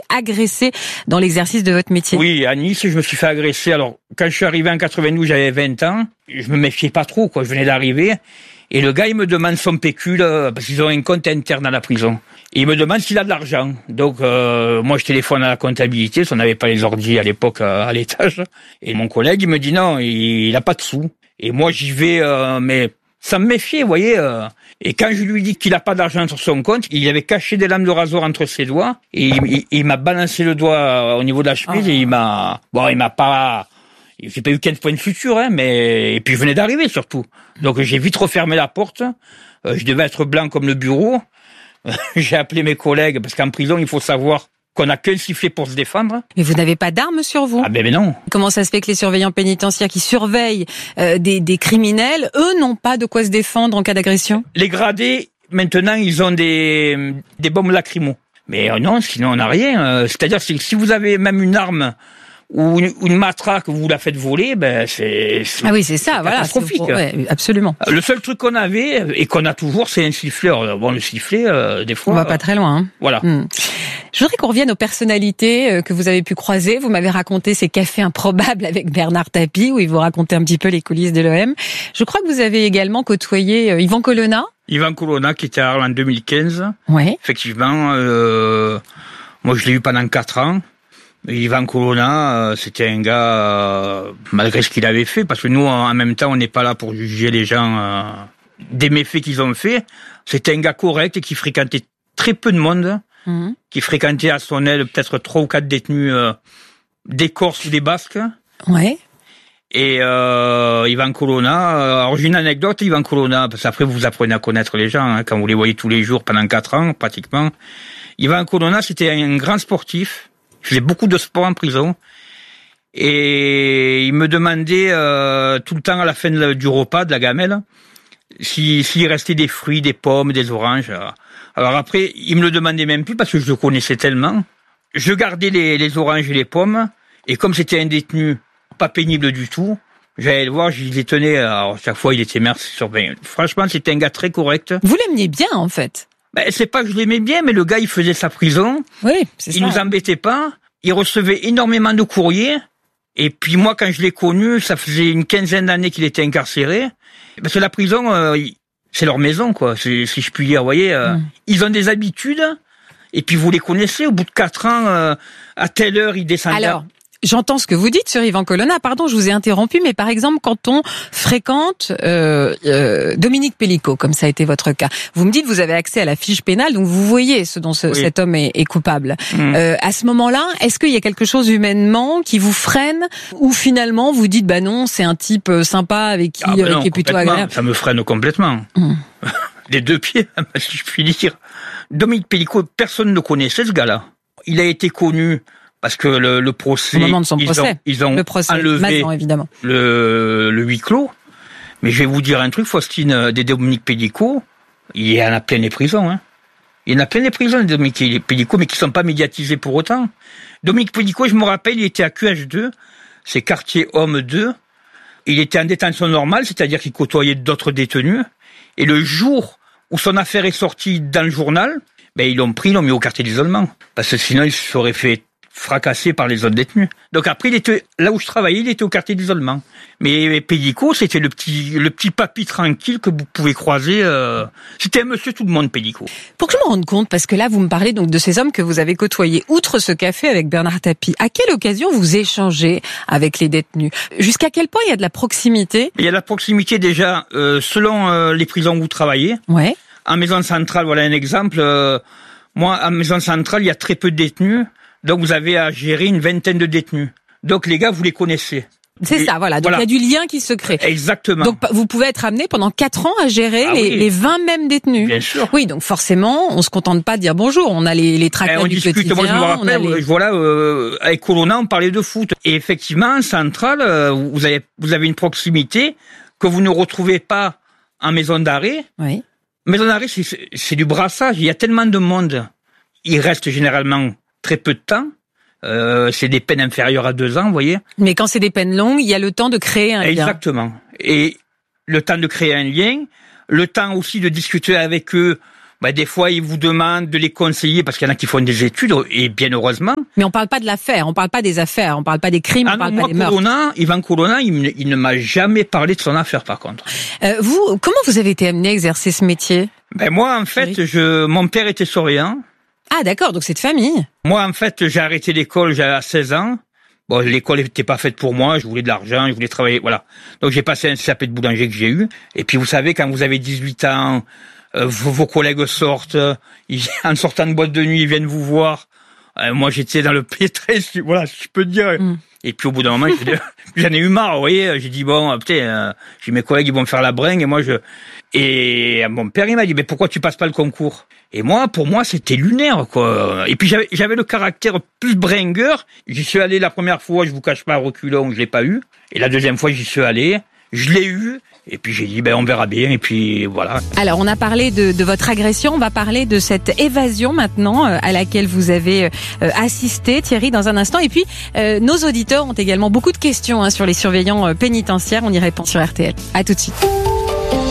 agressé dans l'exercice de votre métier. Oui, à Nice, je me suis fait agresser. Alors, quand je suis arrivé en 92, j'avais 20 ans. Je me méfiais pas trop, quoi. Je venais d'arriver. Et le gars, il me demande son pécule, parce qu'ils ont un compte interne à la prison. Et il me demande s'il a de l'argent. Donc, moi, je téléphone à la comptabilité, parce qu'on n'avait pas les ordi à l'époque à l'étage. Et mon collègue, il me dit non, il a pas de sous. Et moi, j'y vais, mais ça me méfiait, vous voyez. Et quand je lui dis qu'il a pas d'argent sur son compte, il avait caché des lames de rasoir entre ses doigts. Et il m'a balancé le doigt au niveau de la chemise et il m'a pas... J'ai pas eu 15 points de suture, hein, mais, et puis je venais d'arriver surtout. Donc j'ai vite refermé la porte. Je devais être blanc comme le bureau. J'ai appelé mes collègues, parce qu'en prison, il faut savoir qu'on n'a qu'un sifflet pour se défendre. Mais vous n'avez pas d'armes sur vous? Ah ben non. Comment ça se fait que les surveillants pénitentiaires qui surveillent des criminels, eux, n'ont pas de quoi se défendre en cas d'agression? Les gradés, maintenant, ils ont des bombes lacrymo. Mais non, sinon on n'a rien. C'est-à-dire que si vous avez même une arme ou une matraque, vous la faites voler, ben c'est ah oui, c'est ça, voilà, catastrophique. Ouais, absolument. Le seul truc qu'on avait et qu'on a toujours, c'est un sifflet. Bon, le sifflet, des fois. On va pas très loin. Hein. Voilà. Je voudrais qu'on revienne aux personnalités que vous avez pu croiser. Vous m'avez raconté ces cafés improbables avec Bernard Tapie, où il vous racontait un petit peu les coulisses de l'OM. Je crois que vous avez également côtoyé Yvan Colonna. Yvan Colonna, qui était à Arles en 2015. Ouais. Effectivement, moi je l'ai eu pendant 4 ans. Yvan Colonna, c'était un gars, malgré ce qu'il avait fait, parce que nous, en même temps, on n'est pas là pour juger les gens des méfaits qu'ils ont fait. C'était un gars correct et qui fréquentait très peu de monde, qui fréquentait à son aile peut-être 3 ou 4 détenus des Corses ou des Basques. Ouais. Et Yvan Colonna, alors j'ai une anecdote, Yvan Colonna, parce qu'après vous apprenez à connaître les gens, hein, quand vous les voyez tous les jours pendant 4 ans, pratiquement. Yvan Colonna, c'était un grand sportif. Il faisait beaucoup de sport en prison. Et il me demandait tout le temps à la fin du repas, de la gamelle, s'il restait des fruits, des pommes, des oranges. Alors après, il me le demandait même plus parce que je le connaissais tellement. Je gardais les oranges et les pommes. Et comme c'était un détenu pas pénible du tout, j'allais le voir, je les tenais. Alors chaque fois, il était merci sur bien. Franchement, c'était un gars très correct. Vous l'aimiez bien, en fait? Ben, c'est pas que je l'aimais bien, mais le gars, il faisait sa prison. Oui, c'est ça. Il nous embêtait pas. Il recevait énormément de courriers. Et puis moi, quand je l'ai connu, ça faisait une 15aine d'années qu'il était incarcéré. Parce que la prison, c'est leur maison, quoi, si je puis dire. Vous voyez, ils ont des habitudes. Et puis vous les connaissez. Au bout de 4 ans, à telle heure, ils descendent. Alors, j'entends ce que vous dites sur Yvan Colonna. Pardon, je vous ai interrompu, mais par exemple, quand on fréquente Dominique Pellicot, comme ça a été votre cas, vous me dites vous avez accès à la fiche pénale, donc vous voyez ce dont cet homme est coupable. À ce moment-là, est-ce qu'il y a quelque chose humainement qui vous freine, ou finalement vous dites bah non, c'est un type sympa avec qui qui est plutôt agréable? Ça me freine complètement. Des 2 pieds, si je puis dire. Dominique Pellicot, personne ne connaissait ce gars-là. Il a été connu parce que le procès, au moment de son procès, ils ont le procès enlevé Mazan, évidemment. le huis clos. Mais je vais vous dire un truc, Faustine, des Dominique Pellicot, il y en a plein les prisons. Hein. Il y en a plein les prisons, des Dominique Pellicot, mais qui sont pas médiatisés pour autant. Dominique Pellicot, je me rappelle, il était à QH2, c'est quartier homme 2. Il était en détention normale, c'est-à-dire qu'il côtoyait d'autres détenus. Et le jour où son affaire est sortie dans le journal, ben ils l'ont mis au quartier d'isolement. Parce que sinon, il se serait fait fracassé par les autres détenus. Donc après, il était là où je travaillais, il était au quartier d'isolement. Mais Pellicot, c'était le petit papy tranquille que vous pouvez croiser. C'était un monsieur tout le monde, Pellicot. Pour que je me rende compte, parce que là, vous me parlez donc de ces hommes que vous avez côtoyés, outre ce café avec Bernard Tapie, à quelle occasion vous échangez avec les détenus? Jusqu'à quel point il y a de la proximité? Il y a de la proximité déjà, selon les prisons où vous travaillez. Ouais. En maison centrale, voilà un exemple. Moi, en maison centrale, il y a très peu de détenus. Donc vous avez à gérer une 20aine de détenus. Donc les gars, vous les connaissez. C'est ça, voilà. Donc il y a du lien qui se crée. Exactement. Donc vous pouvez être amené pendant 4 ans à gérer les 20 mêmes détenus. Bien sûr. Oui, donc forcément, on se contente pas de dire bonjour. On a les tracas du quotidien. Moi, je me rappelle, voilà, avec Colonna, on parlait de foot. Et effectivement, en centrale, vous avez une proximité que vous ne retrouvez pas en maison d'arrêt. Oui. Maison d'arrêt, c'est du brassage. Il y a tellement de monde. Il reste généralement très peu de temps. C'est des peines inférieures à 2 ans, vous voyez. Mais quand c'est des peines longues, il y a le temps de créer un lien. Exactement. Et le temps de créer un lien, le temps aussi de discuter avec eux des fois, ils vous demandent de les conseiller parce qu'il y en a qui font des études, et bien heureusement. Mais on parle pas de l'affaire, on parle pas des affaires, on parle pas des crimes, on parle pas des meurtres. Ivan Colonna, il ne m'a jamais parlé de son affaire, par contre. Comment vous avez été amené à exercer ce métier? Moi, en fait, mon père était surveillant. Ah, d'accord, donc c'est de famille. Moi, en fait, j'ai arrêté l'école, j'avais 16 ans. Bon, l'école n'était pas faite pour moi, je voulais de l'argent, je voulais travailler, voilà. Donc j'ai passé un CAP de boulanger que j'ai eu. Et puis vous savez, quand vous avez 18 ans, vos collègues sortent, en sortant de boîte de nuit, ils viennent vous voir. Moi, j'étais dans le pétrin, voilà, si je peux dire. Et puis au bout d'un moment, j'en ai eu marre, vous voyez. J'ai dit, j'ai mes collègues, ils vont me faire la bringue, et mon père, il m'a dit, mais pourquoi tu passes pas le concours? Et pour moi, c'était lunaire, quoi. Et puis j'avais le caractère plus bringueur. J'y suis allé la première fois, je vous cache pas, à reculons, je l'ai pas eu. Et la deuxième fois, j'y suis allé, je l'ai eu. Et puis j'ai dit, on verra bien, et puis voilà. Alors on a parlé de votre agression, on va parler de cette évasion maintenant à laquelle vous avez assisté, Thierry, dans un instant. Et puis nos auditeurs ont également beaucoup de questions sur les surveillants pénitentiaires, on y répond sur RTL. À tout de suite.